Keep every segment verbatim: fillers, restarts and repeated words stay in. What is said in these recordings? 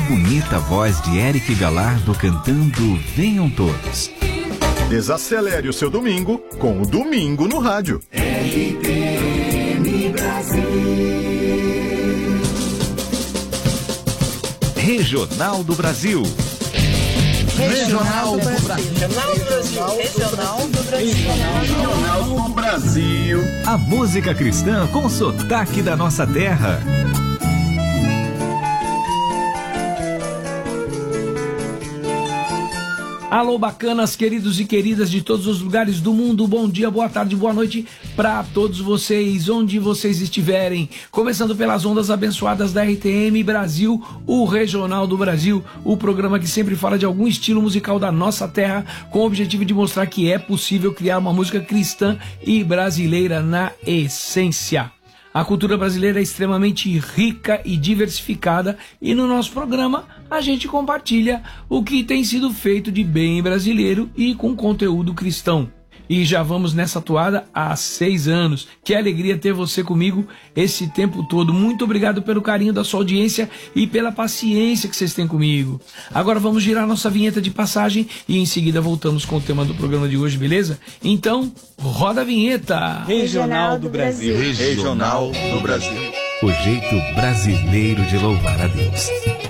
bonita voz de Éric Gallardo cantando Venham Todos. Desacelere o seu domingo com o Domingo no Rádio. R T M Brasil. Regional do Brasil. Regional do Brasil. Regional do Brasil. Regional do Brasil. Regional do Brasil. A música cristã com sotaque da nossa terra. Alô, bacanas, queridos e queridas de todos os lugares do mundo, bom dia, boa tarde, boa noite para todos vocês, onde vocês estiverem. Começando pelas ondas abençoadas da R T M Brasil, o Regional do Brasil, o programa que sempre fala de algum estilo musical da nossa terra, com o objetivo de mostrar que é possível criar uma música cristã e brasileira na essência. A cultura brasileira é extremamente rica e diversificada e no nosso programa a gente compartilha o que tem sido feito de bem brasileiro e com conteúdo cristão. E já vamos nessa toada há seis anos. Que alegria ter você comigo esse tempo todo. Muito obrigado pelo carinho da sua audiência e pela paciência que vocês têm comigo. Agora vamos girar nossa vinheta de passagem e em seguida voltamos com o tema do programa de hoje, beleza? Então, roda a vinheta. Regional do Brasil. Regional do Brasil. O jeito brasileiro de louvar a Deus.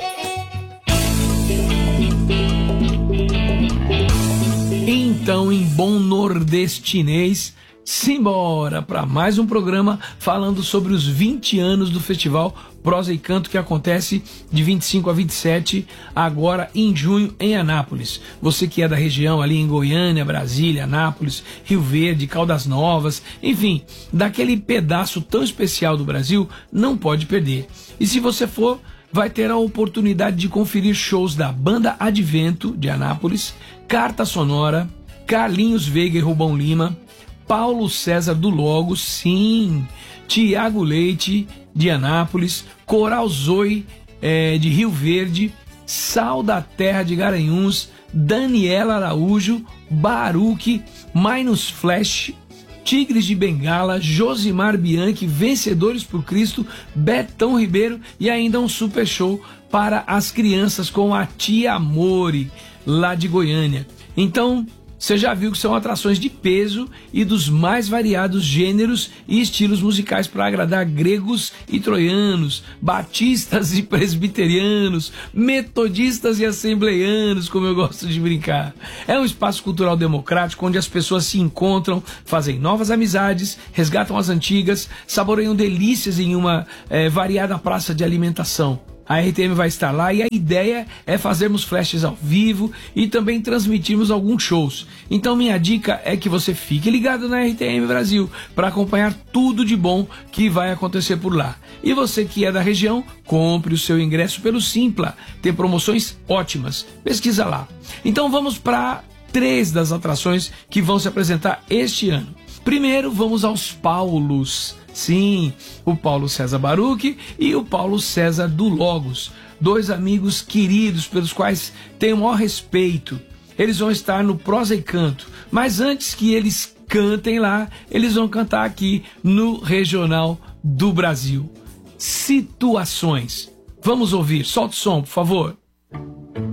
Então, em bom nordestinês, simbora para mais um programa falando sobre os vinte anos do Festival Prosa e Canto, que acontece de vinte e cinco a vinte e sete, agora em junho, em Anápolis. Você que é da região ali em Goiânia, Brasília, Anápolis, Rio Verde, Caldas Novas, enfim, daquele pedaço tão especial do Brasil, não pode perder. E se você for, vai ter a oportunidade de conferir shows da Banda Advento, de Anápolis, Carta Sonora, Carlinhos Veiga e Rubão Lima, Paulo César do Logos, sim, Tiago Leite, de Anápolis, Coral Zoe, é, de Rio Verde, Sal da Terra de Garanhuns, Daniela Araújo, Baruque, Minus Flash, Tigres de Bengala, Josimar Bianchi, Vencedores por Cristo, Betão Ribeiro e ainda um super show para as crianças com a Tia Amore, lá de Goiânia. Então, você já viu que são atrações de peso e dos mais variados gêneros e estilos musicais para agradar gregos e troianos, batistas e presbiterianos, metodistas e assembleianos, como eu gosto de brincar. É um espaço cultural democrático onde as pessoas se encontram, fazem novas amizades, resgatam as antigas, saboreiam delícias em uma é, variada praça de alimentação. A R T M vai estar lá e a ideia é fazermos flashes ao vivo e também transmitirmos alguns shows. Então minha dica é que você fique ligado na R T M Brasil para acompanhar tudo de bom que vai acontecer por lá. E você que é da região, compre o seu ingresso pelo Simpla. Tem promoções ótimas. Pesquisa lá. Então vamos para três das atrações que vão se apresentar este ano. Primeiro vamos aos Paulos. Sim, o Paulo César Baruque e o Paulo César do Logos, dois amigos queridos pelos quais tenho o maior respeito. Eles vão estar no Prosa e Canto, mas antes que eles cantem lá, eles vão cantar aqui no Regional do Brasil. Situações. Vamos ouvir, solta o som, por favor.